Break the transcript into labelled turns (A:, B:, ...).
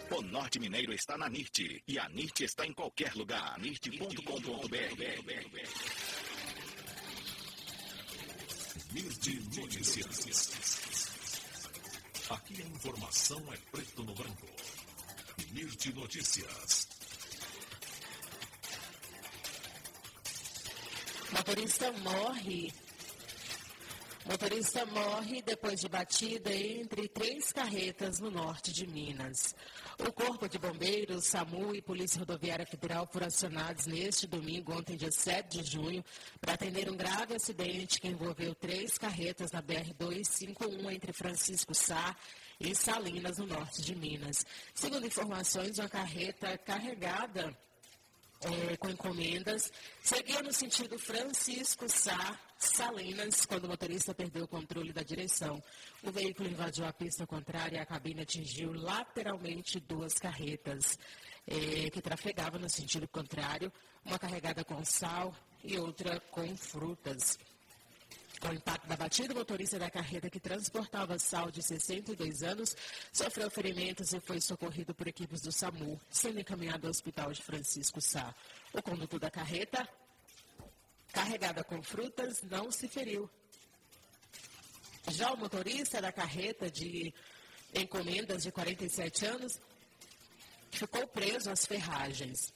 A: O Norte Mineiro está na NIRT e a NIRT está em qualquer lugar. NIRT.com.br.
B: NIRT Notícias. Aqui a informação é preto no branco. NIRT Notícias.
C: Motorista morre depois de batida entre 3 carretas no norte de Minas. O Corpo de Bombeiros, SAMU e Polícia Rodoviária Federal foram acionados neste domingo, ontem, dia 7 de junho, para atender um grave acidente que envolveu 3 carretas na BR-251 entre Francisco Sá e Salinas, no norte de Minas. Segundo informações, uma carreta carregada com encomendas seguia no sentido Francisco Sá Salinas, quando o motorista perdeu o controle da direção. O veículo invadiu a pista contrária e a cabine atingiu lateralmente 2 carretas que trafegavam no sentido contrário, uma carregada com sal e outra com frutas. Com o impacto da batida, o motorista da carreta que transportava sal, de 62 anos, sofreu ferimentos e foi socorrido por equipes do SAMU, sendo encaminhado ao Hospital de Francisco Sá. O condutor da carreta, carregada com frutas, não se feriu. Já o motorista da carreta de encomendas, de 47 anos, ficou preso às ferragens.